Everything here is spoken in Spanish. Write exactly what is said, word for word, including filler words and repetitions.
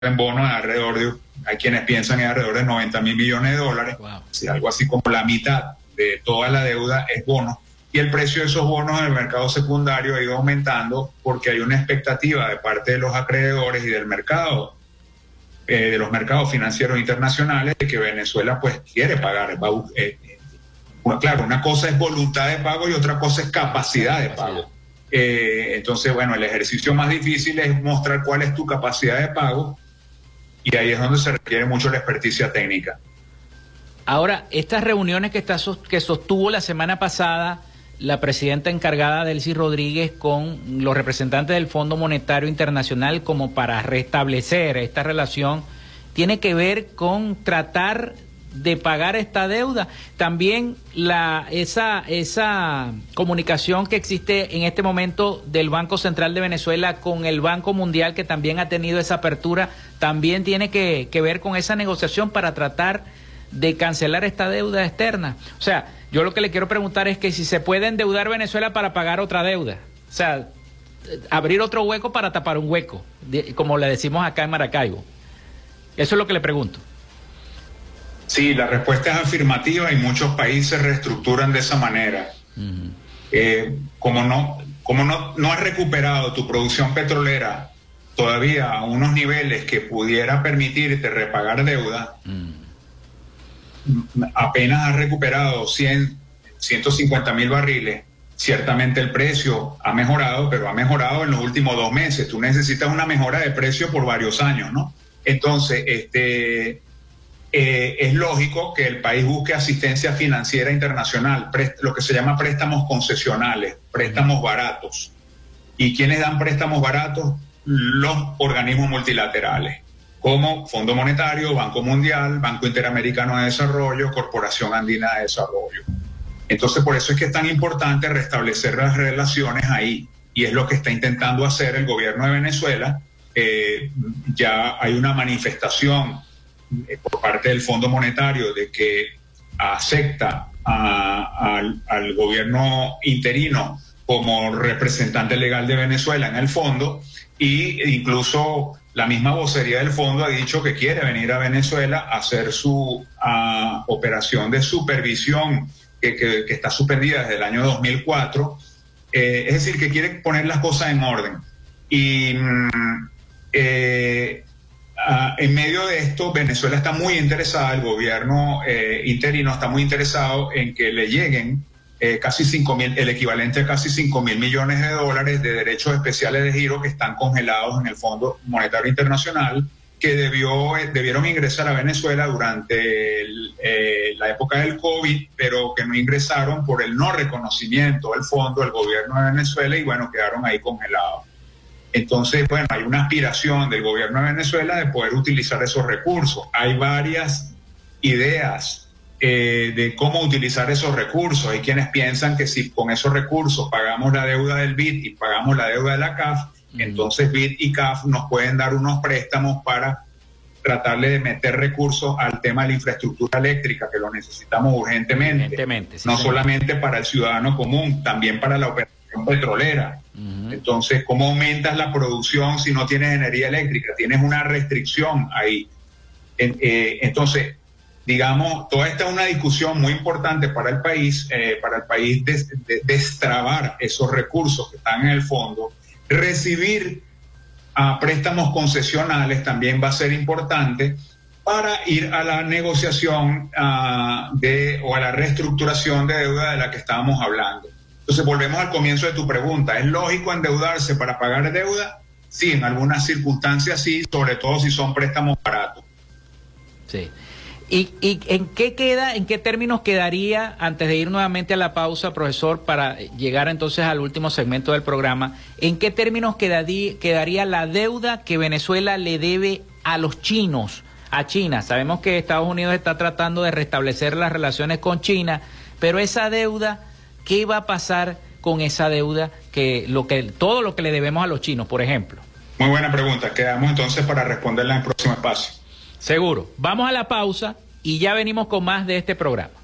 en bonos de alrededor de, hay quienes piensan en alrededor de noventa mil millones de dólares, wow. Si algo así como la mitad de toda la deuda es bonos, y el precio de esos bonos en el mercado secundario ha ido aumentando porque hay una expectativa de parte de los acreedores y del mercado, eh, de los mercados financieros internacionales, de que Venezuela pues quiere pagar. Va, eh, bueno, claro, una cosa es voluntad de pago y otra cosa es capacidad de pago. Eh, entonces, bueno, el ejercicio más difícil es mostrar cuál es tu capacidad de pago, y ahí es donde se requiere mucho la experticia técnica. Ahora, estas reuniones que, está, que sostuvo la semana pasada la presidenta encargada, Delcy Rodríguez, con los representantes del Fondo Monetario Internacional como para restablecer esta relación, tiene que ver con tratar de pagar esta deuda. También la esa esa comunicación que existe en este momento del Banco Central de Venezuela con el Banco Mundial, que también ha tenido esa apertura, también tiene que, que ver con esa negociación para tratar de cancelar esta deuda externa. O sea, yo lo que le quiero preguntar es que si se puede endeudar Venezuela para pagar otra deuda, o sea, abrir otro hueco para tapar un hueco, como le decimos acá en Maracaibo. Eso es lo que le pregunto. Sí, la respuesta es afirmativa y muchos países reestructuran de esa manera. Uh-huh. Eh, como no, como no, no has recuperado tu producción petrolera todavía a unos niveles que pudiera permitirte repagar deuda, uh-huh. Apenas has recuperado cien, ciento cincuenta mil barriles, ciertamente el precio ha mejorado, pero ha mejorado en los últimos dos meses. Tú necesitas una mejora de precio por varios años, ¿no? Entonces, este... Eh, es lógico que el país busque asistencia financiera internacional, lo que se llama préstamos concesionales, préstamos baratos. ¿Y quiénes dan préstamos baratos? Los organismos multilaterales, como Fondo Monetario, Banco Mundial, Banco Interamericano de Desarrollo, Corporación Andina de Desarrollo. Entonces, por eso es que es tan importante restablecer las relaciones ahí, y es lo que está intentando hacer el gobierno de Venezuela. Eh, ya hay una manifestación por parte del Fondo Monetario de que acepta a, a, al gobierno interino como representante legal de Venezuela en el fondo, y incluso la misma vocería del fondo ha dicho que quiere venir a Venezuela a hacer su a, operación de supervisión que, que, que está suspendida desde el año dos mil cuatro, eh, es decir, que quiere poner las cosas en orden. Y eh, Uh, en medio de esto, Venezuela está muy interesada, el gobierno eh, interino está muy interesado en que le lleguen eh, casi cinco mil, el equivalente a casi cinco mil millones de dólares de derechos especiales de giro que están congelados en el Fondo Monetario Internacional, que debió, eh, debieron ingresar a Venezuela durante el, eh, la época del COVID, pero que no ingresaron por el no reconocimiento del fondo del gobierno de Venezuela, y bueno, quedaron ahí congelados. Entonces, bueno, hay una aspiración del gobierno de Venezuela de poder utilizar esos recursos. Hay varias ideas eh, de cómo utilizar esos recursos. Hay quienes piensan que si con esos recursos pagamos la deuda del B I D y pagamos la deuda de la C A F, mm. entonces B I D y C A F nos pueden dar unos préstamos para tratarle de meter recursos al tema de la infraestructura eléctrica, que lo necesitamos urgentemente. urgentemente sí, no sí. solamente para el ciudadano común, también para la operación petrolera. Uh-huh. Entonces, ¿cómo aumentas la producción si no tienes energía eléctrica? Tienes una restricción ahí. En, eh, entonces, digamos, toda esta es una discusión muy importante para el país, eh, para el país des, de, destrabar esos recursos que están en el fondo. Recibir a préstamos concesionales también va a ser importante para ir a la negociación uh, de o a la reestructuración de deuda de la que estábamos hablando. Entonces, volvemos al comienzo de tu pregunta. ¿Es lógico endeudarse para pagar deuda? Sí, en algunas circunstancias sí, sobre todo si son préstamos baratos. Sí. ¿Y, y en qué queda, en qué términos quedaría, antes de ir nuevamente a la pausa, profesor, para llegar entonces al último segmento del programa, en qué términos quedaría, quedaría la deuda que Venezuela le debe a los chinos, a China? Sabemos que Estados Unidos está tratando de restablecer las relaciones con China, pero esa deuda, ¿qué va a pasar con esa deuda, que lo que todo lo que le debemos a los chinos, por ejemplo? Muy buena pregunta. Quedamos entonces para responderla en el próximo espacio. Seguro. Vamos a la pausa y ya venimos con más de este programa.